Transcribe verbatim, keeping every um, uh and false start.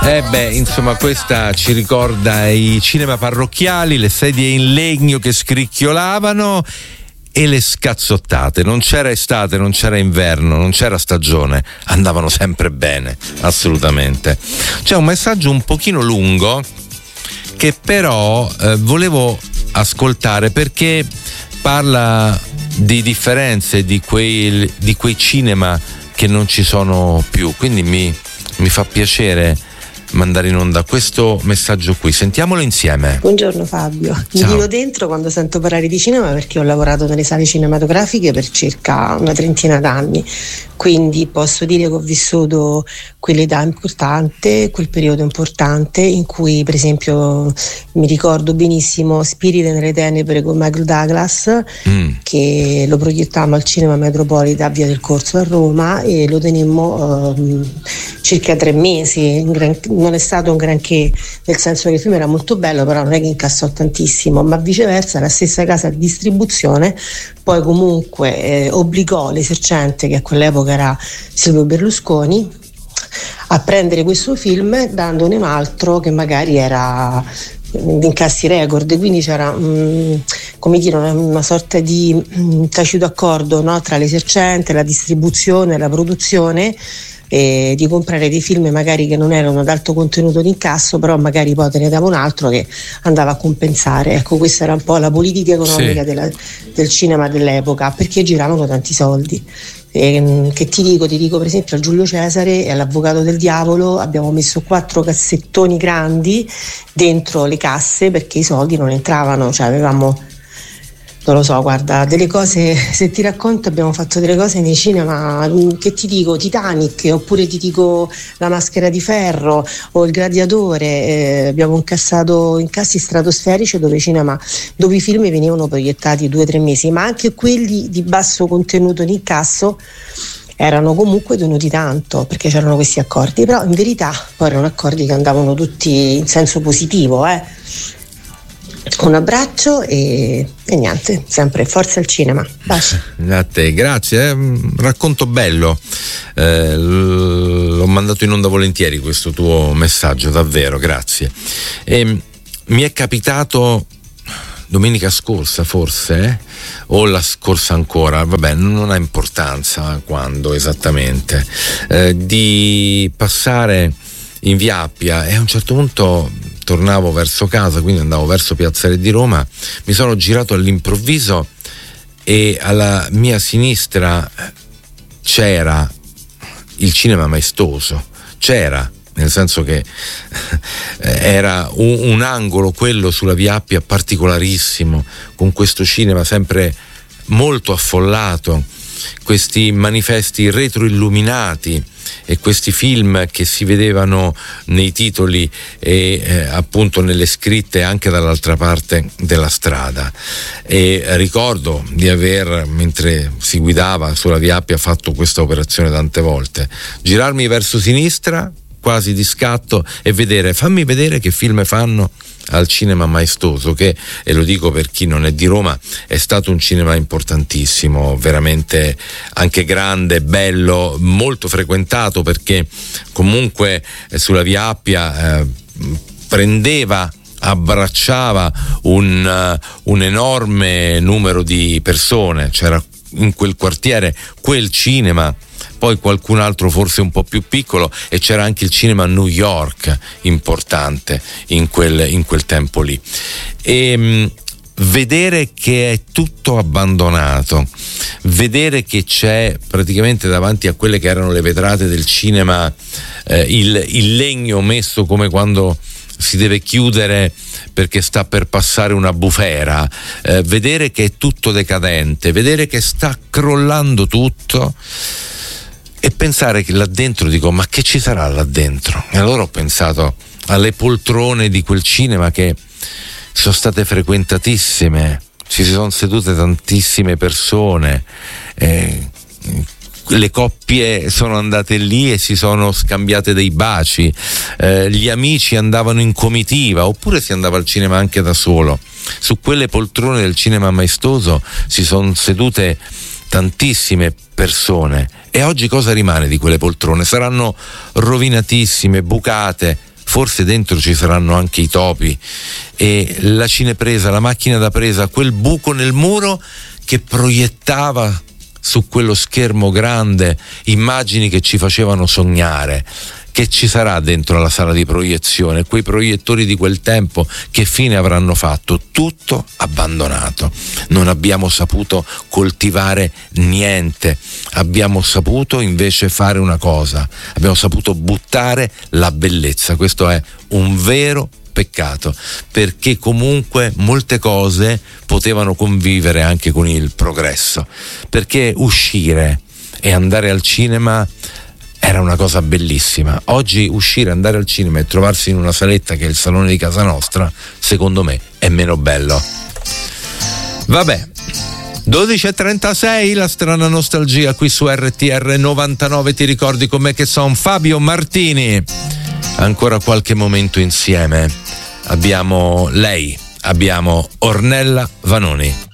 Eh beh, insomma, questa ci ricorda i cinema parrocchiali, le sedie in legno che scricchiolavano e le scazzottate. Non c'era estate, non c'era inverno, non c'era stagione, andavano sempre bene, assolutamente. C'è un messaggio un pochino lungo che però eh, volevo ascoltare, perché parla di differenze di quei, di quei cinema che non ci sono più, quindi mi, mi fa piacere mandare in onda questo messaggio qui. Sentiamolo insieme. Buongiorno Fabio, mi tiro dentro quando sento parlare di cinema perché ho lavorato nelle sale cinematografiche per circa una trentina d'anni, quindi posso dire che ho vissuto quell'età importante, quel periodo importante in cui, per esempio, mi ricordo benissimo Spirito nelle tenebre con Michael Douglas, mm. che lo proiettammo al Cinema Metropolitan a Via del Corso a Roma e lo tenemmo uh, circa tre mesi. Non è stato un granché, nel senso che il film era molto bello, però non è che incassò tantissimo, ma viceversa la stessa casa di distribuzione poi comunque eh, obbligò l'esercente, che a quell'epoca era Silvio Berlusconi, a prendere questo film dandone un altro che magari era di incassi record, quindi c'era mh, come dire una, una sorta di mh, tacito accordo, no, tra l'esercente, la distribuzione e la produzione, e di comprare dei film magari che non erano ad alto contenuto di incasso, però magari poi te ne dava un altro che andava a compensare. Ecco, questa era un po' la politica economica, sì, della, del cinema dell'epoca, perché giravano tanti soldi. E, che ti dico, ti dico per esempio a Giulio Cesare e all'Avvocato del Diavolo abbiamo messo quattro cassettoni grandi dentro le casse perché i soldi non entravano, cioè avevamo, non lo so, guarda, delle cose, se ti racconto, abbiamo fatto delle cose nei cinema, che ti dico, Titanic, oppure ti dico La Maschera di Ferro o Il Gladiatore, eh, abbiamo incassato incassi stratosferici dove i cinema, dove i film venivano proiettati due o tre mesi, ma anche quelli di basso contenuto di incasso erano comunque tenuti tanto, perché c'erano questi accordi, però in verità poi erano accordi che andavano tutti in senso positivo, eh. Un abbraccio e, e niente, sempre forza al cinema. Baci. A te, grazie, eh. Racconto bello, eh, l'ho mandato in onda volentieri questo tuo messaggio, davvero, grazie. E mi è capitato domenica scorsa forse, eh? o la scorsa ancora, vabbè, non ha importanza quando esattamente, eh, di passare in Via Appia e a un certo punto tornavo verso casa, quindi andavo verso Piazzale di Roma, mi sono girato all'improvviso e alla mia sinistra c'era il Cinema Maestoso, c'era, nel senso che era un, un angolo, quello sulla Via Appia, particolarissimo, con questo cinema sempre molto affollato, questi manifesti retroilluminati e questi film che si vedevano nei titoli e eh, appunto nelle scritte anche dall'altra parte della strada. E ricordo di aver, mentre si guidava sulla Via Appia, fatto questa operazione tante volte, girarmi verso sinistra quasi di scatto e vedere, fammi vedere che film fanno al Cinema Maestoso, che, e lo dico per chi non è di Roma, è stato un cinema importantissimo, veramente anche grande, bello, molto frequentato, perché comunque eh, sulla Via Appia eh, prendeva, abbracciava un, uh, un enorme numero di persone, c'era in quel quartiere quel cinema, poi qualcun altro forse un po' più piccolo, e c'era anche il cinema New York importante in quel, in quel tempo lì. E mh, vedere che è tutto abbandonato, vedere che c'è praticamente davanti a quelle che erano le vetrate del cinema eh, il, il legno messo come quando si deve chiudere perché sta per passare una bufera, eh, vedere che è tutto decadente, vedere che sta crollando tutto e pensare che là dentro, dico, ma che ci sarà là dentro? E allora ho pensato alle poltrone di quel cinema che sono state frequentatissime, ci si sono sedute tantissime persone, eh, le coppie sono andate lì e si sono scambiate dei baci, eh, gli amici andavano in comitiva, oppure si andava al cinema anche da solo. Su quelle poltrone del Cinema Maestoso si sono sedute tantissime persone, e oggi cosa rimane di quelle poltrone? Saranno rovinatissime, bucate, forse dentro ci saranno anche i topi, e la cinepresa, la macchina da presa, quel buco nel muro che proiettava su quello schermo grande immagini che ci facevano sognare. Che ci sarà dentro la sala di proiezione? Quei proiettori di quel tempo che fine avranno fatto? Tutto abbandonato. Non abbiamo saputo coltivare niente, abbiamo saputo invece fare una cosa, abbiamo saputo buttare la bellezza. Questo è un vero peccato, perché comunque molte cose potevano convivere anche con il progresso, perché uscire e andare al cinema era una cosa bellissima. Oggi uscire, andare al cinema e trovarsi in una saletta che è il salone di casa nostra, secondo me è meno bello. Vabbè, dodici e trentasei, la strana nostalgia qui su R T R novantanove. Ti ricordi con me che sono Fabio Martini? Ancora qualche momento insieme. Abbiamo lei, abbiamo Ornella Vanoni.